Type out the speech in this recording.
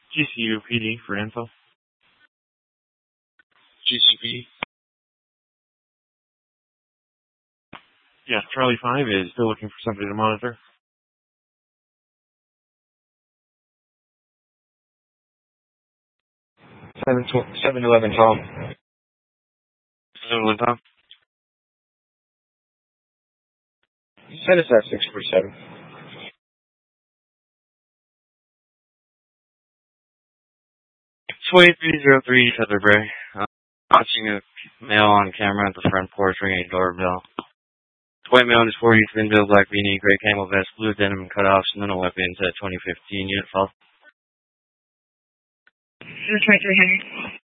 GCU PD for info. GCP. Yeah, Charlie 5 is still looking for somebody to monitor. 711 Tom. 711 Tom. Send us that 647. It's 2303 Featherbrae. Watching a male on camera at the front porch ringing a doorbell. White male in his 40s, thin build, black beanie, gray camel vest, blue denim cutoffs, no weapons at 2015. Unit 12. 2300.